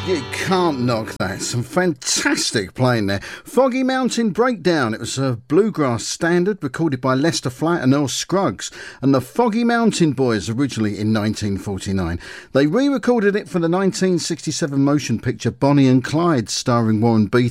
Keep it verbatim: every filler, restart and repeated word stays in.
You can't knock that. Some fantastic playing there. Foggy Mountain Breakdown. It was a bluegrass standard recorded by Lester Flatt and Earl Scruggs and the Foggy Mountain Boys originally in nineteen forty-nine. They re-recorded it for the nineteen sixty-seven motion picture Bonnie and Clyde starring Warren Beatty